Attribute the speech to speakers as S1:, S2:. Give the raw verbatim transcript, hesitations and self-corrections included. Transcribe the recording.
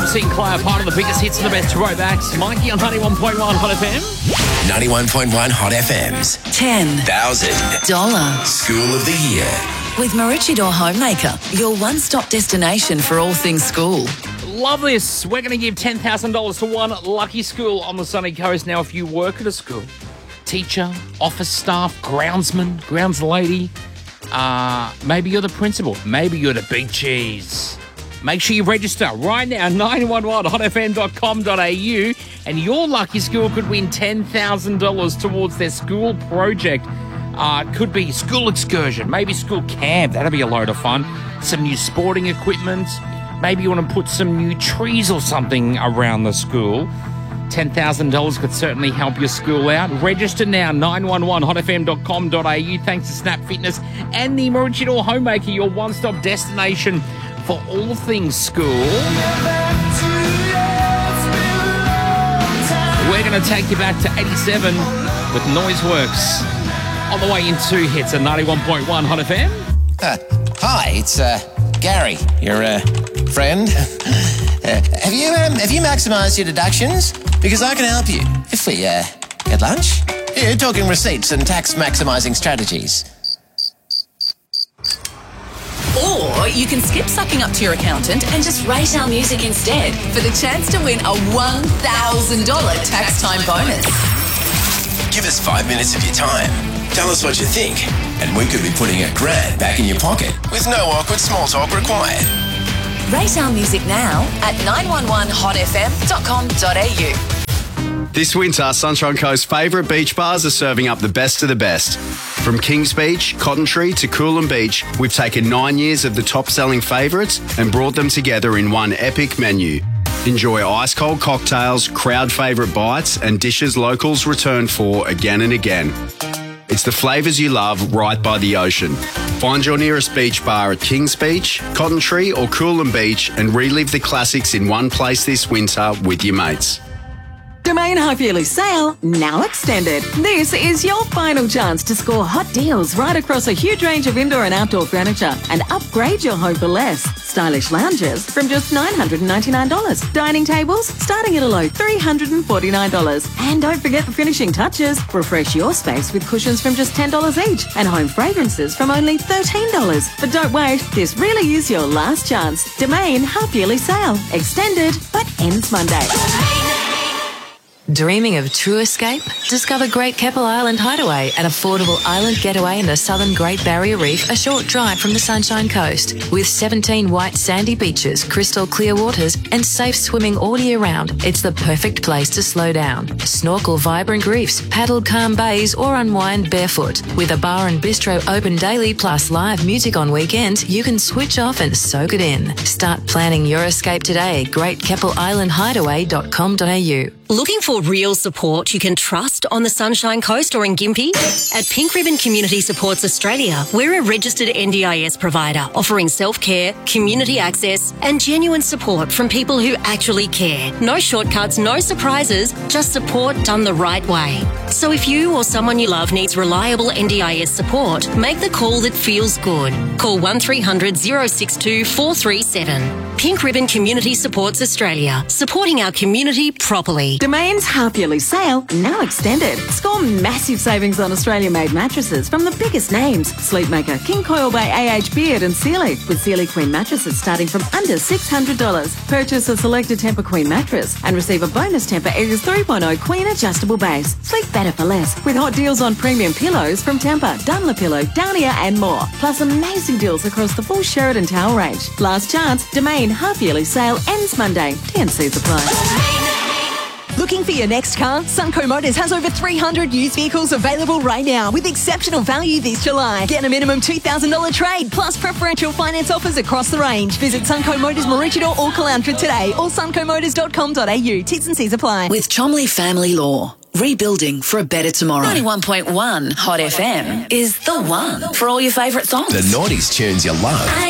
S1: Sinclair, part of the biggest hits and the best throwbacks. Mikey on ninety-one point one Hot F M.
S2: ninety-one point one Hot F M's
S3: ten
S2: thousand
S3: dollar
S2: School of the Year.
S3: With Maroochydore Homemaker, your one-stop destination for all things school.
S1: Love this. We're going to give ten thousand dollars to one lucky school on the sunny coast. Now, if you work at a school, teacher, office staff, groundsman, grounds lady, uh, maybe you're the principal, maybe you're the big cheese. Make sure you register right now, nine one one hot f m dot com dot a u, and your lucky school could win ten thousand dollars towards their school project. Uh, could be school excursion, maybe school camp. That'd be a load of fun. Some new sporting equipment. Maybe you want to put some new trees or something around the school. ten thousand dollars could certainly help your school out. Register now, nine one one hot f m dot com dot a u. Thanks to Snap Fitness and the Maroochydore Homemaker, your one-stop destination for all things school. We're going to take you back to eighty-seven with Noiseworks. On the way in two hits at ninety-one point one Hot F M.
S2: Uh, hi, it's uh, Gary, your uh, friend. uh, have you um, have you maximised your deductions? Because I can help you if we uh, get lunch. You're talking receipts and tax maximising strategies.
S3: Or you can skip sucking up to your accountant and just rate our music instead for the chance to win a one thousand dollars tax time bonus.
S2: Give us five minutes of your time. Tell us what you think, and we could be putting a grand back in your pocket with no awkward small talk required.
S3: Rate our music now at nine one one hot f m dot com dot a u.
S4: This winter, Sunshine Coast's favourite beach bars are serving up the best of the best. From Kings Beach, Cotton Tree to Coolum Beach, we've taken nine years of the top-selling favourites and brought them together in one epic menu. Enjoy ice-cold cocktails, crowd favourite bites and dishes locals return for again and again. It's the flavours you love right by the ocean. Find your nearest beach bar at Kings Beach, Cotton Tree or Coolum Beach and relive the classics in one place this winter with your mates.
S5: Domain half-yearly sale now extended. This is your final chance to score hot deals right across a huge range of indoor and outdoor furniture and upgrade your home for less. Stylish lounges from just nine hundred ninety-nine dollars. Dining tables starting at a low three hundred forty-nine dollars. And don't forget the finishing touches. Refresh your space with cushions from just ten dollars each and home fragrances from only thirteen dollars. But don't wait, this really is your last chance. Domain half-yearly sale. Extended, but ends Monday.
S6: Dreaming of true escape? Discover Great Keppel Island Hideaway, an affordable island getaway in the southern Great Barrier Reef, a short drive from the Sunshine Coast. With seventeen white sandy beaches, crystal clear waters and safe swimming all year round, it's the perfect place to slow down. Snorkel vibrant reefs, paddle calm bays or unwind barefoot. With a bar and bistro open daily plus live music on weekends, you can switch off and soak it in. Start planning your escape today. great keppel island hideaway dot com dot a u.
S7: Looking for real support you can trust on the Sunshine Coast or in Gympie? At Pink Ribbon Community Supports Australia, we're a registered N D I S provider offering self-care, community access and genuine support from people who actually care. No shortcuts, no surprises, just support done the right way. So if you or someone you love needs reliable N D I S support, make the call that feels good. Call one three hundred oh six two four three seven. Pink Ribbon Community Supports Australia, supporting our community properly.
S5: Domain's half-yearly sale now extended. Score massive savings on Australia-made mattresses from the biggest names. Sleepmaker, King Coil by A H Beard and Sealy, with Sealy Queen mattresses starting from under six hundred dollars. Purchase a selected Tempur Queen mattress and receive a bonus Tempur Airs three point oh Queen adjustable base. Sleep better for less with hot deals on premium pillows from Tempur, Dunlopillow, Downia and more. Plus amazing deals across the full Sheridan towel range. Last chance, Domain half-yearly sale ends Monday. T and C's apply.
S8: Looking for your next car? Sunco Motors has over three hundred used vehicles available right now with exceptional value this July. Get a minimum two thousand dollars trade plus preferential finance offers across the range. Visit Sunco Motors Maroochydore or Caloundra today or sunco motors dot com dot a u. T's and C's apply.
S3: With Chomley Family Law. Rebuilding for a better tomorrow. ninety-one point one Hot F M is the one for all your favourite songs.
S2: The noughties tunes you love.